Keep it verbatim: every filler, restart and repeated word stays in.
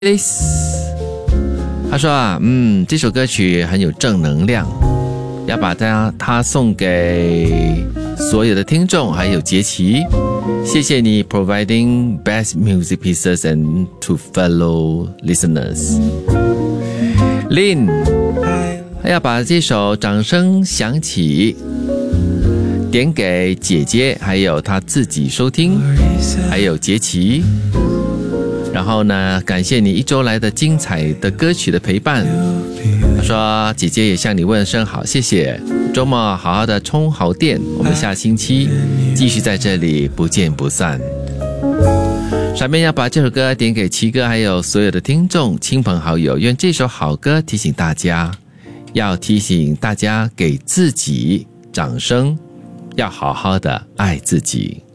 他说啊，嗯，这首歌曲很有正能量，要把它它送给所有的听众，还有杰奇。谢谢你 providing best music pieces and to fellow listeners. Lin 要把这首掌声响起点给姐姐，还有她自己收听，还有杰奇。然后呢，感谢你一周来的精彩的歌曲的陪伴。他说姐姐也向你问声好，谢谢。周末好好的充好电，我们下星期继续在这里不见不散。上面要把这首歌点给七哥还有所有的听众亲朋好友，愿这首好歌提醒大家，要提醒大家给自己掌声，要好好的爱自己。